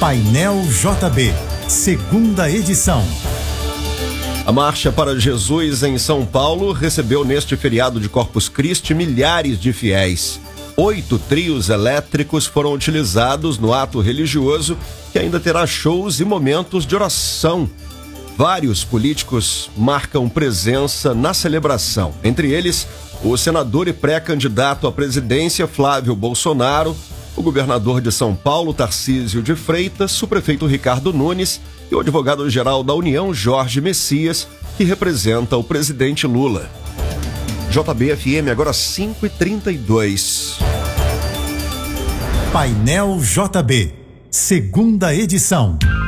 Painel JB, segunda edição. A Marcha para Jesus em São Paulo recebeu neste feriado de Corpus Christi milhares de fiéis. 8 trios elétricos foram utilizados no ato religioso, que ainda terá shows e momentos de oração. Vários políticos marcam presença na celebração, entre eles o senador e pré-candidato à presidência Flávio Bolsonaro, o governador de São Paulo Tarcísio de Freitas, o prefeito Ricardo Nunes e o advogado-geral da União Jorge Messias, que representa o presidente Lula. JB-FM agora 5h32. Painel JB, segunda edição.